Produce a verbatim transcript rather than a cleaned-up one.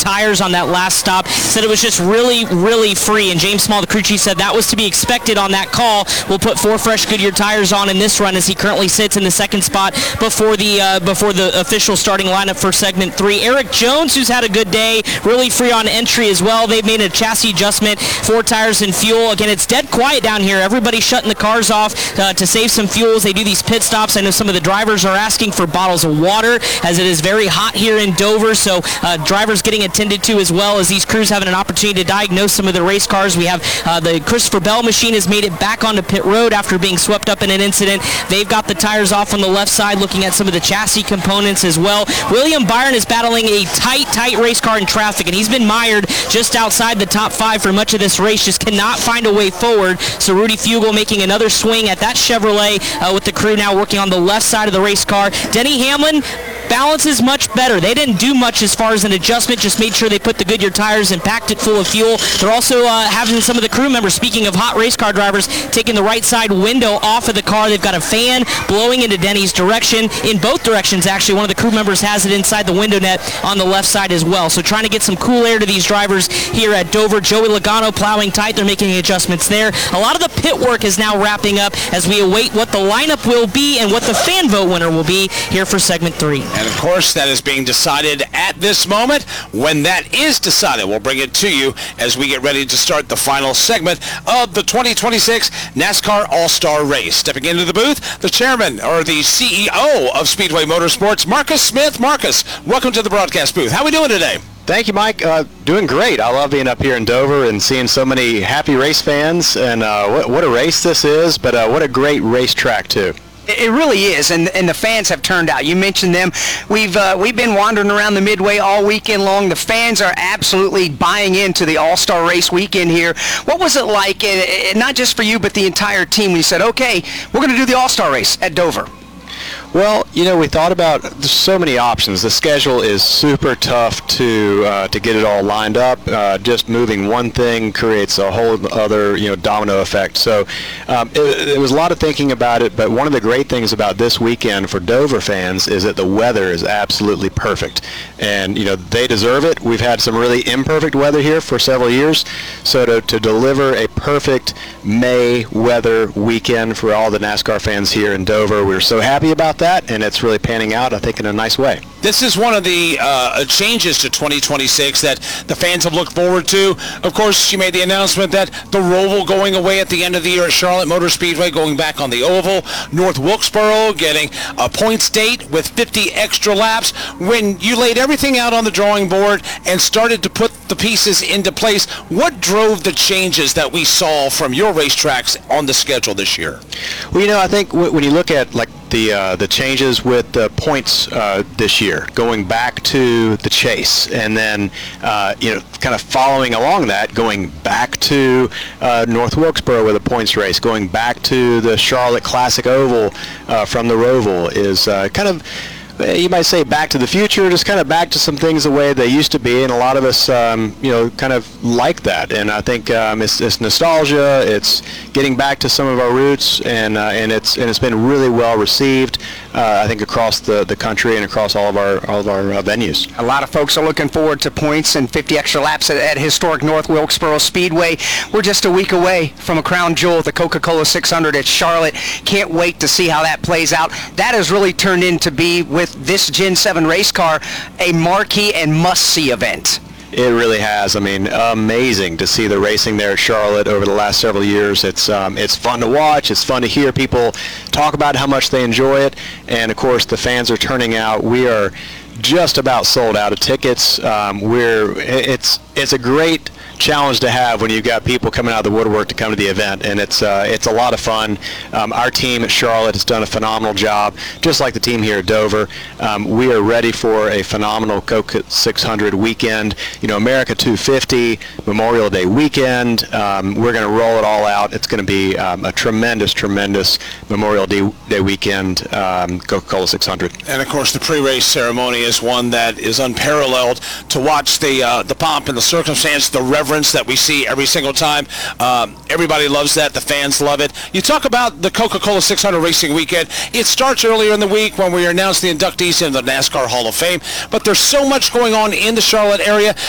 tires on that last stop. Said it was just really, really free. And James Small, the crew chief, said that was to be expected on that call. We'll put four fresh Goodyear tires on in this run as he currently sits in the second spot before the uh, before the official starting lineup for segment three. Eric Jones, who's had a good day, really free on entry as well. They've made a chassis adjustment, four tires and fuel. Again, it's dead quiet down here. Everybody's shutting the cars off uh, to save some fuels. They do these pit stops. I know some of the drivers are asking for bottles of water as it is very hot here in Dover, so uh, drivers getting attended to as well as these crews having an opportunity to diagnose some of the race cars. We have uh, the Christopher Bell machine has made it back onto pit road after being swept up in an incident. They've got the tires off on the left side, looking at some of the chassis components as well. William Byron is battling a tight, tight race car in traffic, and he's been mired just outside the top five for much of this race, just cannot find a way forward. So Rudy Fugel making another swing at that Chevrolet uh, with the crew now working on the left side of the race car. Denny Hamlin, balance is much better. They didn't do much as far as an adjustment, just made sure they put the Goodyear tires and packed it full of fuel. They're also uh, having some of the crew members, speaking of hot race car drivers, taking the right side window off of the car. They've got a fan blowing into Denny's direction, in both directions actually. One of the crew members has it inside the window net on the left side as well. So trying to get some cool air to these drivers here at Dover. Joey Logano plowing tight. They're making adjustments there. A lot of the pit work is now wrapping up as we await what the lineup will be and what the fan vote winner will be here for segment three. And of course, that is being decided at this moment. When that is decided, we'll bring it to you as we get ready to start the final segment of the twenty twenty-six NASCAR All-Star Race. Stepping into the booth, the chairman or the C E O of Speedway Motorsports, Marcus Smith. Marcus, welcome to the broadcast booth. How are we doing today? Thank you, Mike. Uh, doing great. I love being up here in Dover and seeing so many happy race fans. And uh, what, what a race this is, but uh, what a great racetrack, too. It really is, and and the fans have turned out. You mentioned them. We've uh, we've been wandering around the Midway all weekend long. The fans are absolutely buying into the All-Star Race weekend here. What was it like, and, and not just for you, but the entire team, when you said, okay, we're going to do the All-Star Race at Dover? Well, you know, we thought about, there's so many options. The schedule is super tough to uh, to get it all lined up. Uh, just moving one thing creates a whole other, you know, domino effect. So um, it, it was a lot of thinking about it, but one of the great things about this weekend for Dover fans is that the weather is absolutely perfect. And, you know, they deserve it. We've had some really imperfect weather here for several years. So to, to deliver a perfect May weather weekend for all the NASCAR fans here in Dover, we're so happy about that, and it's really panning out, I think, in a nice way. This is one of the uh, changes to twenty twenty-six that the fans have looked forward to. Of course, you made the announcement that the Roval going away at the end of the year at Charlotte Motor Speedway, going back on the oval. North Wilkesboro getting a points date with fifty extra laps. When you laid everything out on the drawing board and started to put the pieces into place, what drove the changes that we saw from your racetracks on the schedule this year? Well, you know, I think w- when you look at, like, the uh, the changes with the points uh, this year, going back to the chase, and then uh, you know, kind of following along that, going back to uh, North Wilkesboro with a points race, going back to the Charlotte Classic Oval uh, from the Roval is uh, kind of, you might say, back to the future, just kind of back to some things the way they used to be, and a lot of us, um, you know, kind of like that. And I think um, it's, it's nostalgia. It's getting back to some of our roots, and uh, and it's and it's been really well received. Uh, I think across the, the country and across all of our all of our uh, venues. A lot of folks are looking forward to points and fifty extra laps at, at historic North Wilkesboro Speedway. We're just a week away from a crown jewel, the Coca-Cola six hundred at Charlotte. Can't wait to see how that plays out. That has really turned into be, with this Gen seven race car, a marquee and must-see event. It really has. I mean, amazing to see the racing there at Charlotte over the last several years. It's um, it's fun to watch. It's fun to hear people talk about how much they enjoy it. And, of course, the fans are turning out. We are just about sold out of tickets. Um, we're it's it's a great challenge to have when you've got people coming out of the woodwork to come to the event, and it's uh, it's a lot of fun. Um, our team at Charlotte has done a phenomenal job, just like the team here at Dover. Um, we are ready for a phenomenal Coke six hundred weekend. You know, America two fifty, Memorial Day weekend. Um, we're going to roll it all out. It's going to be um, a tremendous, tremendous Memorial Day, Day weekend, um, Coca-Cola six hundred. And of course, the pre-race ceremony is one that is unparalleled. To watch the uh, the pomp and the circumstance, the reverence that we see every single time. Um, everybody loves that. The fans love it. You talk about the Coca-Cola six hundred Racing Weekend. It starts earlier in the week when we announce the inductees into the NASCAR Hall of Fame, but there's so much going on in the Charlotte area.